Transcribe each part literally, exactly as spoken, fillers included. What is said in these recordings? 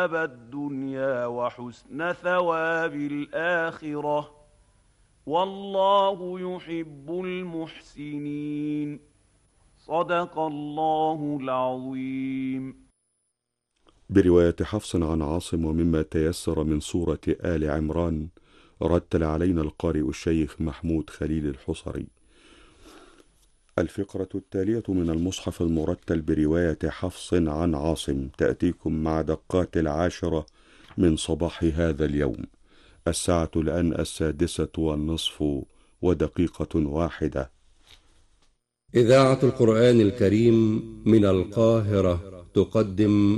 ثواب الدنيا وحسن ثواب الآخرة، والله يحب المحسنين. صدق الله العظيم. برواية حفص عن عاصم ومما تيسر من سورة آل عمران، رتل علينا القارئ الشيخ محمود خليل الحصري. الفقرة التالية من المصحف المرتل برواية حفص عن عاصم تأتيكم مع دقات العاشرة من صباح هذا اليوم. الساعة الآن السادسة والنصف ودقيقة واحدة. إذاعة القرآن الكريم من القاهرة تقدم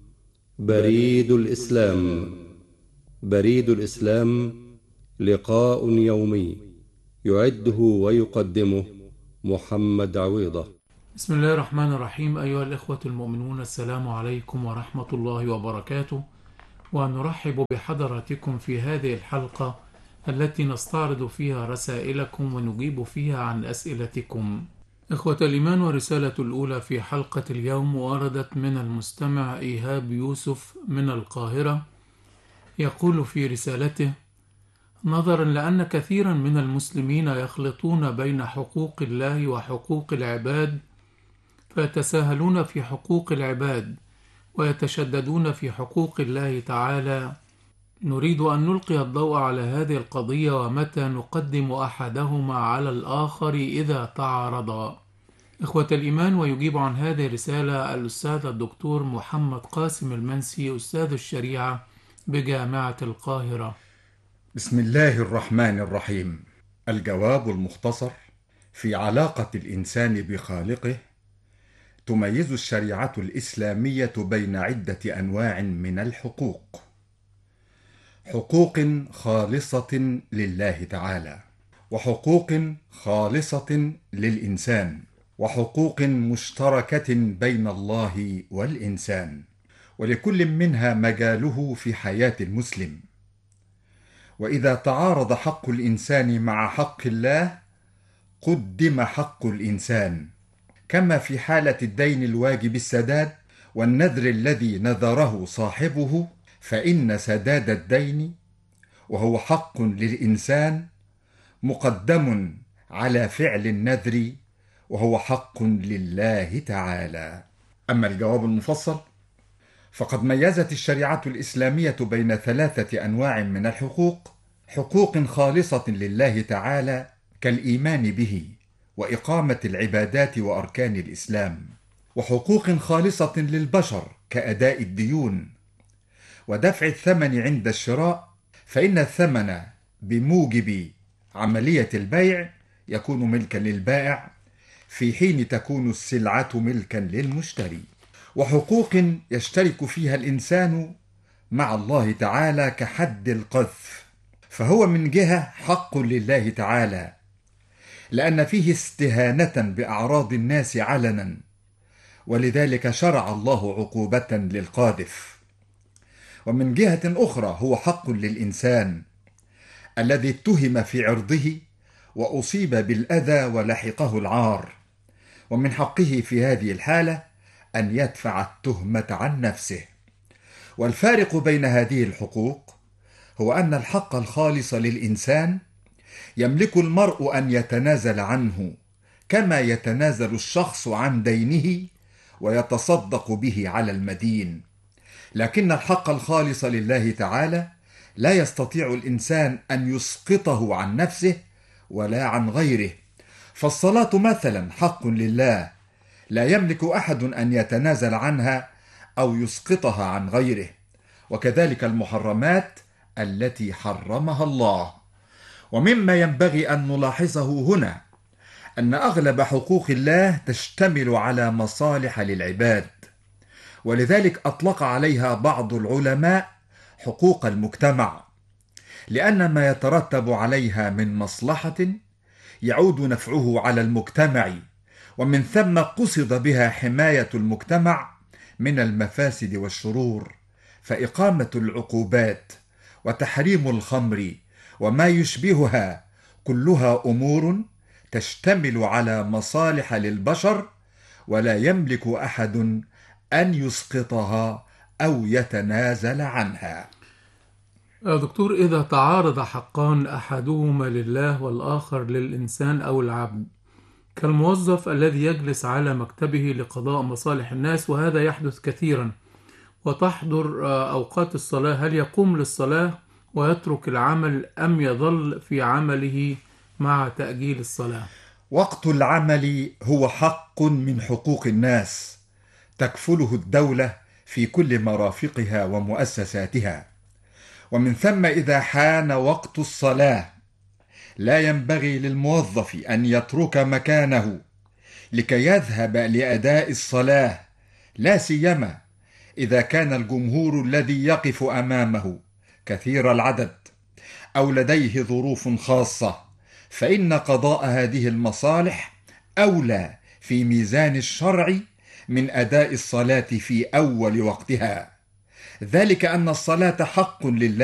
بريد الإسلام. بريد الإسلام لقاء يومي يعده ويقدمه محمد عويضة. بسم الله الرحمن الرحيم. أيها الإخوة المؤمنون، السلام عليكم ورحمة الله وبركاته، ونرحب بحضراتكم في هذه الحلقة التي نستعرض فيها رسائلكم ونجيب فيها عن أسئلتكم. إخوة الإيمان، ورسالة الأولى في حلقة اليوم وردت من المستمع إيهاب يوسف من القاهرة. يقول في رسالته: نظرا لأن كثيرا من المسلمين يخلطون بين حقوق الله وحقوق العباد، فيتساهلون في حقوق العباد ويتشددون في حقوق الله تعالى، نريد أن نلقي الضوء على هذه القضية ومتى نقدم أحدهما على الآخر إذا تعارضا. إخوة الإيمان، ويجيب عن هذه الرسالة الأستاذ الدكتور محمد قاسم المنسي، أستاذ الشريعة بجامعة القاهرة. بسم الله الرحمن الرحيم. الجواب المختصر: في علاقة الإنسان بخالقه تميز الشريعة الإسلامية بين عدة أنواع من الحقوق: حقوق خالصة لله تعالى، وحقوق خالصة للإنسان، وحقوق مشتركة بين الله والإنسان، ولكل منها مجاله في حياة المسلم. وإذا تعارض حق الإنسان مع حق الله قدم حق الإنسان، كما في حالة الدين الواجب السداد والنذر الذي نذره صاحبه، فإن سداد الدين وهو حق للإنسان مقدم على فعل النذر وهو حق لله تعالى. أما الجواب المفصل فقد ميزت الشريعة الإسلامية بين ثلاثة أنواع من الحقوق: حقوق خالصة لله تعالى كالإيمان به وإقامة العبادات وأركان الإسلام، وحقوق خالصة للبشر كأداء الديون ودفع الثمن عند الشراء، فإن الثمن بموجب عملية البيع يكون ملكا للبائع في حين تكون السلعة ملكا للمشتري. وحقوق يشترك فيها الإنسان مع الله تعالى كحد القذف، فهو من جهة حق لله تعالى لأن فيه استهانة بأعراض الناس علنا، ولذلك شرع الله عقوبة للقاذف. ومن جهة أخرى هو حق للإنسان الذي اتهم في عرضه وأصيب بالأذى ولحقه العار، ومن حقه في هذه الحالة أن يدفع التهمة عن نفسه. والفارق بين هذه الحقوق هو أن الحق الخالص للإنسان يملك المرء أن يتنازل عنه كما يتنازل الشخص عن دينه ويتصدق به على المدين، لكن الحق الخالص لله تعالى لا يستطيع الإنسان أن يسقطه عن نفسه ولا عن غيره. فالصلاة مثلا حق لله لا يملك أحد أن يتنازل عنها أو يسقطها عن غيره، وكذلك المحرمات التي حرمها الله. ومما ينبغي أن نلاحظه هنا أن أغلب حقوق الله تشتمل على مصالح للعباد، ولذلك أطلق عليها بعض العلماء حقوق المجتمع، لأن ما يترتب عليها من مصلحة يعود نفعه على المجتمع، ومن ثم قصد بها حماية المجتمع من المفاسد والشرور، فإقامة العقوبات وتحريم الخمر وما يشبهها كلها أمور تشتمل على مصالح للبشر، ولا يملك أحد أن يسقطها أو يتنازل عنها. يا دكتور، إذا تعارض حقان أحدهما لله والآخر للإنسان أو العبد، كالموظف الذي يجلس على مكتبه لقضاء مصالح الناس، وهذا يحدث كثيرا، وتحضر أوقات الصلاة، هل يقوم للصلاة ويترك العمل أم يظل في عمله مع تأجيل الصلاة؟ وقت العمل هو حق من حقوق الناس تكفله الدولة في كل مرافقها ومؤسساتها، ومن ثم إذا حان وقت الصلاة لا ينبغي للموظف أن يترك مكانه لكي يذهب لأداء الصلاة، لا سيما إذا كان الجمهور الذي يقف أمامه كثير العدد أو لديه ظروف خاصة، فإن قضاء هذه المصالح أولى في ميزان الشرع من أداء الصلاة في أول وقتها، ذلك أن الصلاة حق لله